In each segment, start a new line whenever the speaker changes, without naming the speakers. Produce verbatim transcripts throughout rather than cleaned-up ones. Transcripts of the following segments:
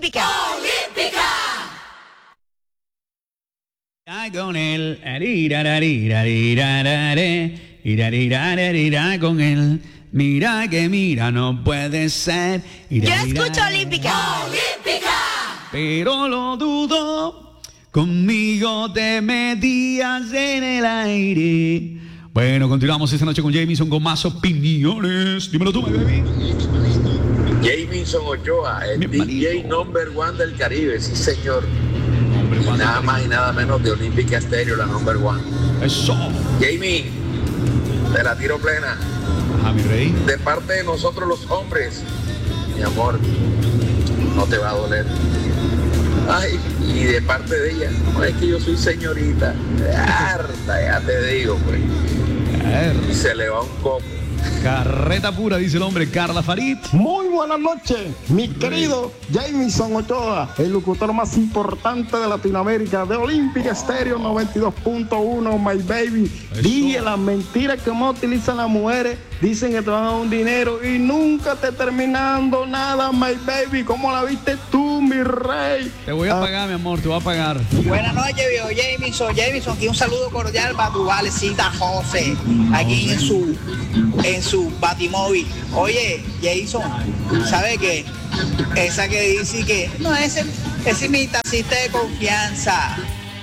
Olímpica.
Olímpica.
Con él, irá con él, mira que mira, no puede ser.
Yo escucho Olímpica.
Olímpica.
Pero lo dudo, conmigo te metías en el aire. Bueno, continuamos esta noche con Jamison con más opiniones. Dímelo tú, my baby.
Jamison Ochoa, el
Mi
D J
hermanito.
number one del Caribe, sí señor.
Hombre,
Y
¿cuándo
nada
te-
más y nada menos de Olímpica Stereo, la number one.
Eso.
Jamie, te la tiro plena.
Ajá, mi rey.
De parte de nosotros los hombres, mi amor, no te va a doler. Ay, y de parte de ella, no es que yo soy señorita. Harta, ya te digo, pues. Y se le va un copo.
Carreta pura, dice el hombre. Carla Farid.
Muy buenas noches, mi querido Jamison Ochoa, el locutor más importante de Latinoamérica, de Olímpica Estéreo noventa y dos punto uno, my baby.
Eso.
Dije las mentiras que más utilizan las mujeres, dicen que te van a dar un dinero y nunca te terminando nada, my baby. ¿Cómo la viste tú, mi rey?
Te voy a pagar, mi amor, te voy a pagar.
Buenas noches, viejo Jamison. Jamison, aquí un saludo cordial para tu valecita José, aquí en su en su batimóvil. Oye, Jason, ¿sabe qué? Esa que dice que no, ese, ese es mi tacita de confianza.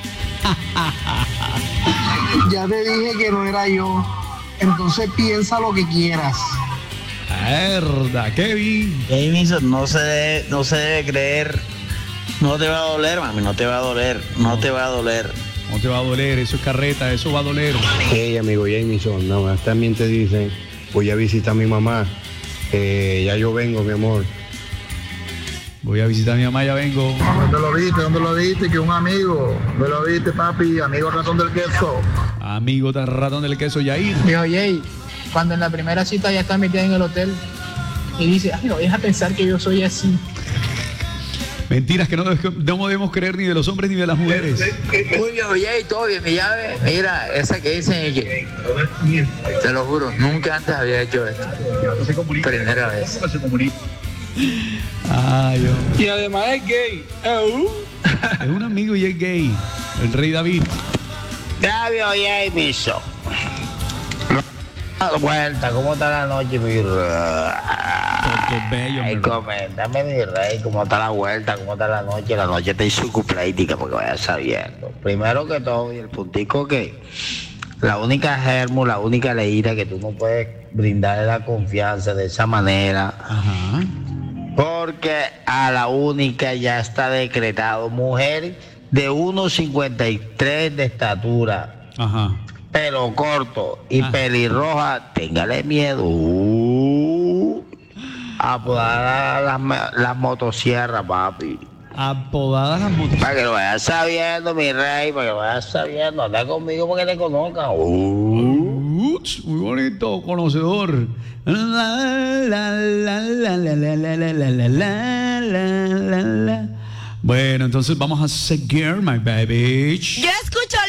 Ya te dije que no era yo. Entonces piensa lo que quieras.
Verdad, Kevin.
Jamison, no se debe, no se debe creer. No te va a doler, mami, no te va a doler, no te va a doler.
No te va a doler, eso es carreta, eso va a doler.
Hey, amigo Jamison, nada más también te dicen, voy a visitar a mi mamá, eh, ya yo vengo, mi amor.
Voy a visitar a mi mamá, ya vengo.
¿Dónde lo viste? ¿Dónde lo viste? Que un amigo. ¿Dónde lo viste, papi? Amigo ratón del queso.
Amigo tan ratón del queso, Yair.
Viejo Jay, cuando en la primera cita ya está metida en el hotel y dice, ay, no deja pensar que yo soy así.
Mentiras que no, no debemos creer ni de los hombres ni de las mujeres.
Muy bien, oye, todo bien, mi llave. Mira, esa que dicen que, te lo juro, nunca antes había hecho esto. Primera vez.
Ay, yo.
Y además es gay.
Es un amigo y es gay. El rey David.
Ya vio Jamison. Vuelta, ¿cómo está la noche, mi rey?
Todo bello,
Ay,
mi rey.
coméntame, mi rey, cómo está la vuelta, cómo está la noche. La noche está insucuplética porque vaya sabiendo. Primero que todo, y el puntico que la única germo, la única leída que tú no puedes brindarle la confianza de esa manera.
Ajá.
Porque a la única ya está decretado mujer de uno cincuenta y tres de estatura,
Ajá.
pelo corto y
Ah.
pelirroja, téngale miedo. Uh, apodar a las, ma- las motosierras, papi.
Apodadas las motos.
Para que lo vayas sabiendo, mi rey, para que lo vayas sabiendo. Anda conmigo para que te conozcan. Uh.
Uch, muy bonito, conocedor. La, la, la, la, la, la, la, la, la, la, la, la, la, la. Bueno, entonces vamos a seguir, my baby.
Yo escucho